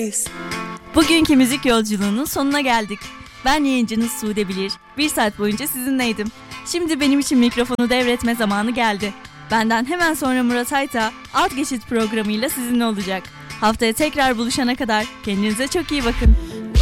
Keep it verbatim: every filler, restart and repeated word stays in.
days. Bugünkü müzik yolculuğunun sonuna geldik. Ben yayıncınız Sude Bilir. Bir saat boyunca sizinleydim. Şimdi benim için mikrofonu devretme zamanı geldi. Benden hemen sonra Murat Ayta Alt Geçit programıyla sizinle olacak. Haftaya tekrar buluşana kadar kendinize çok iyi bakın.